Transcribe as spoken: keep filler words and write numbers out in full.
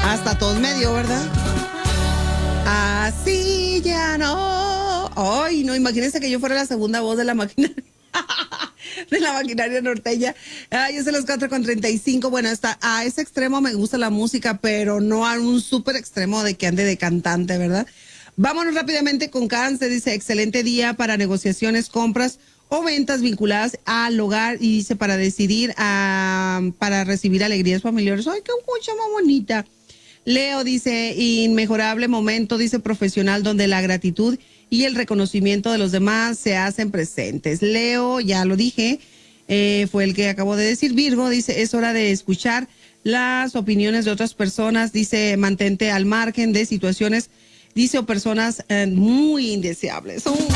Hasta tos medio, ¿verdad? Así ya no. Ay, no, imagínense que yo fuera la segunda voz de la maquinaria. De la maquinaria norteña. Ay, es de los cuatro con treinta y cinco. Bueno, hasta a ese extremo me gusta la música, pero no a un súper extremo de que ande de cantante, ¿verdad? Vámonos rápidamente con Cáncer. Dice, excelente día para negociaciones, compras o ventas vinculadas al hogar. Y dice, para decidir, uh, para recibir alegrías familiares. Ay, qué mucha más bonita. Leo dice, inmejorable momento, dice, profesional, donde la gratitud y el reconocimiento de los demás se hacen presentes. Leo, ya lo dije, eh, fue el que acabo de decir. Virgo dice, es hora de escuchar las opiniones de otras personas, dice, mantente al margen de situaciones, dice, o personas eh, muy indeseables. Uh.